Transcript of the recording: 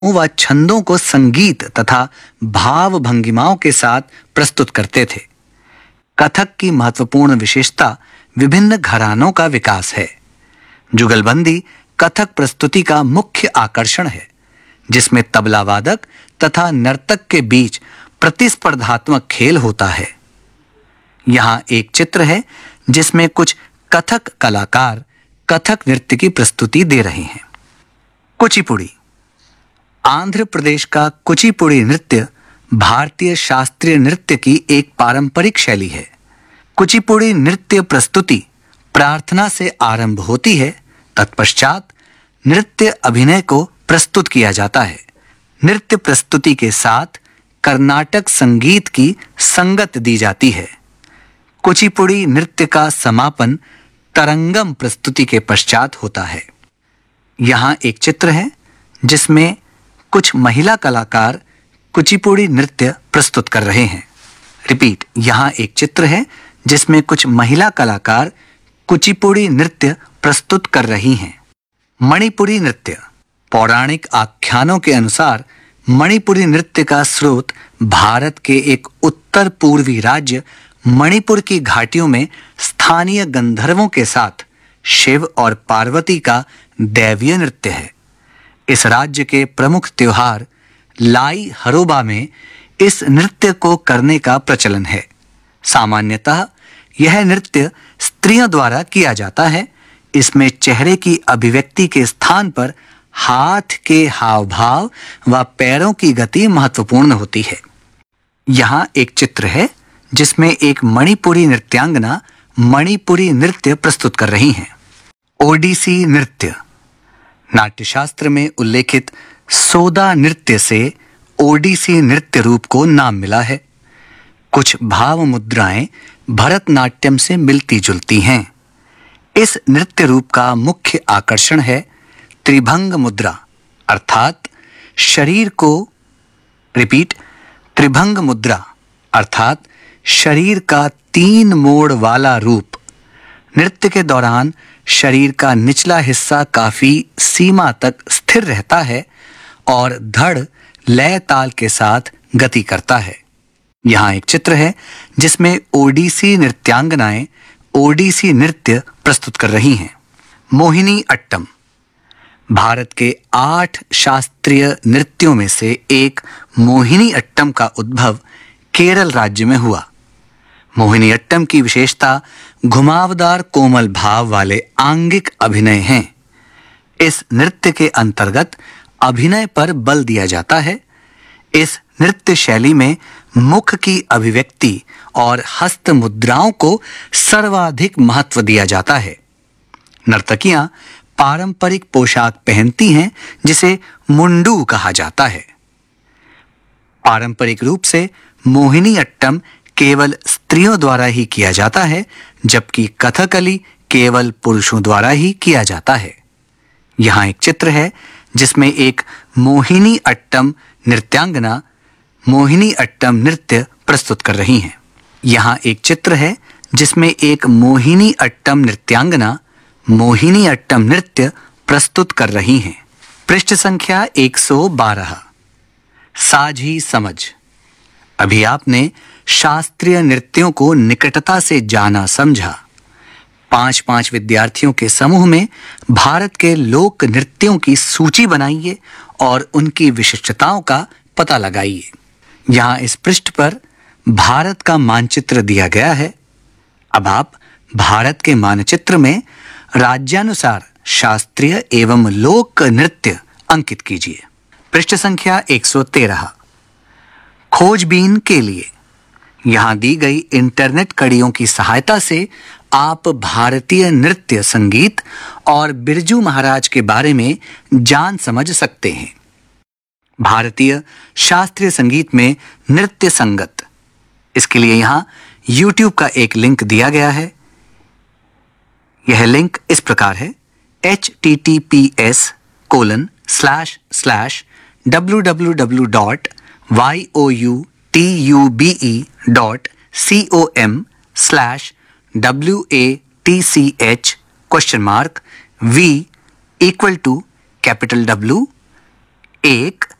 व छंदों को संगीत तथा भाव भंगिमाओं के साथ प्रस्तुत करते थे। कथक की महत्वपूर्ण विशेषता विभिन्न घरानों का विकास है। जुगलबंदी कथक प्रस्तुति का मुख्य आकर्षण है, जिसमें तबला वादक तथा नर्तक के बीच प्रतिस्पर्धात्मक खेल होता है। यहाँ एक चित्र है जिसमें कुछ कथक कलाकार कथक नृत्य की प्रस्तुति दे रहे हैं। कुचिपुड़ी। आंध्र प्रदेश का कुचिपुड़ी नृत्य भारतीय शास्त्रीय नृत्य की एक पारंपरिक शैली है। कुचिपुड़ी नृत्य प्रस्तुति प्रार्थना से आरंभ होती है, तत्पश्चात नृत्य अभिनय को प्रस्तुत किया जाता है। नृत्य प्रस्तुति के साथ कर्नाटक संगीत की संगत दी जाती है। कुचिपुड़ी नृत्य का समापन तरंगम प्रस्तुति के पश्चात होता है। यहाँ एक चित्र है जिसमें कुछ महिला कलाकार कुचिपुड़ी नृत्य प्रस्तुत कर रहे हैं। रिपीट, यहाँ एक चित्र है जिसमें कुछ महिला कलाकार कुचिपुड़ी नृत्य प्रस्तुत कर रही हैं। मणिपुरी नृत्य। पौराणिक आख्यानों के अनुसार मणिपुरी नृत्य का स्रोत भारत के एक उत्तर पूर्वी राज्य मणिपुर की घाटियों में स्थानीय गंधर्वों के साथ शिव और पार्वती का दैवीय नृत्य है। इस राज्य के प्रमुख त्योहार लाई हरोबा में इस नृत्य को करने का प्रचलन है। सामान्यतः यह नृत्य स्त्रियों द्वारा किया जाता है। इसमें चेहरे की अभिव्यक्ति के स्थान पर हाथ के हाव भाव व पैरों की गति महत्वपूर्ण होती है। यहाँ एक चित्र है जिसमें एक मणिपुरी नृत्यांगना मणिपुरी नृत्य प्रस्तुत कर रही हैं। ओडिसी नृत्य। नाट्यशास्त्र में उल्लेखित सोदा नृत्य से ओडिसी नृत्य रूप को नाम मिला है। कुछ भाव मुद्राएं भरतनाट्यम से मिलती जुलती हैं। इस नृत्य रूप का मुख्य आकर्षण है त्रिभंग मुद्रा, अर्थात शरीर को रिपीट त्रिभंग मुद्रा अर्थात शरीर का 3 मोड़ वाला रूप। नृत्य के दौरान शरीर का निचला हिस्सा काफी सीमा तक स्थिर रहता है और धड़ लय ताल के साथ गति करता है। यहाँ एक चित्र है जिसमें ओडिसी नृत्यांगनाएं ओडिसी नृत्य प्रस्तुत कर रही हैं। मोहिनी अट्टम। भारत के 8 शास्त्रीय नृत्यों में से एक मोहिनी अट्टम का उद्भव केरल राज्य में हुआ। मोहिनी अट्टम की विशेषता घुमावदार कोमल भाव वाले आंगिक अभिनय हैं। इस नृत्य के अंतर्गत अभिनय पर बल दिया जाता है। इस नृत्य शैली में मुख की अभिव्यक्ति और हस्त मुद्राओं को सर्वाधिक महत्व दिया जाता है। नर्तकियां पारंपरिक पोशाक पहनती हैं जिसे मुंडू कहा जाता है। पारंपरिक रूप से मोहिनी अट्टम केवल स्त्रियों द्वारा ही किया जाता है, जबकि कथकली केवल पुरुषों द्वारा ही किया जाता है। यहाँ एक चित्र है जिसमें एक मोहिनी अट्टम नृत्यांगना मोहिनी अट्टम नृत्य प्रस्तुत कर रही हैं। यहाँ एक चित्र है जिसमें एक मोहिनी अट्टम नृत्यांगना मोहिनी अट्टम नृत्य प्रस्तुत कर रही हैं। पृष्ठ संख्या 112। साझी समझ। अभी आपने शास्त्रीय नृत्यों को निकटता से जाना समझा। 5-5 विद्यार्थियों के समूह में भारत के लोक नृत्यों की सूची बनाइए और उनकी विशिष्टताओं का पता लगाइए। यहाँ इस पृष्ठ पर भारत का मानचित्र दिया गया है। अब आप भारत के मानचित्र में राज्यानुसार शास्त्रीय एवं लोक नृत्य अंकित कीजिए। पृष्ठ संख्या 113। खोजबीन के लिए। यहाँ दी गई इंटरनेट कड़ियों की सहायता से आप भारतीय नृत्य संगीत और बिरजू महाराज के बारे में जान समझ सकते हैं। भारतीय शास्त्रीय संगीत में नृत्य संगत, इसके लिए यहाँ YouTube का एक लिंक दिया गया है। यह लिंक इस प्रकार है https://www.youtube.com/WATCH V = capital W एक